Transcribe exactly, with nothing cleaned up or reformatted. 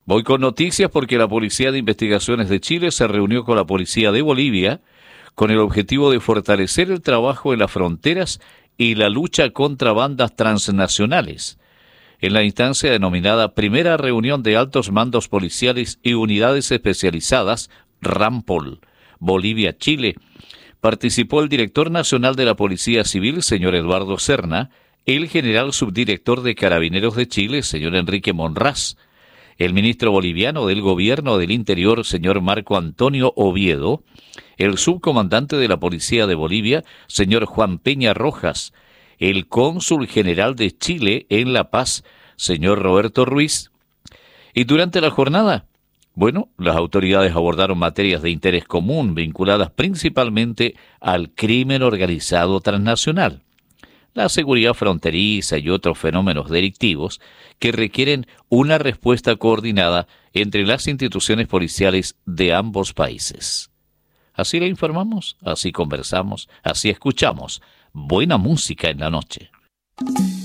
Voy con noticias porque la Policía de Investigaciones de Chile se reunió con la Policía de Bolivia con el objetivo de fortalecer el trabajo en las fronteras y la lucha contra bandas transnacionales. En la instancia denominada Primera Reunión de Altos Mandos Policiales y Unidades Especializadas, RAMPOL, Bolivia-Chile, participó el director nacional de la Policía Civil, señor Eduardo Serna, el general subdirector de Carabineros de Chile, señor Enrique Monraz, el ministro boliviano del Gobierno del Interior, señor Marco Antonio Oviedo, el subcomandante de la Policía de Bolivia, señor Juan Peña Rojas, el cónsul general de Chile en La Paz, señor Roberto Ruiz. Y durante la jornada, bueno, las autoridades abordaron materias de interés común vinculadas principalmente al crimen organizado transnacional, la seguridad fronteriza y otros fenómenos delictivos que requieren una respuesta coordinada entre las instituciones policiales de ambos países. Así le informamos, así conversamos, así escuchamos. Buena música en la noche.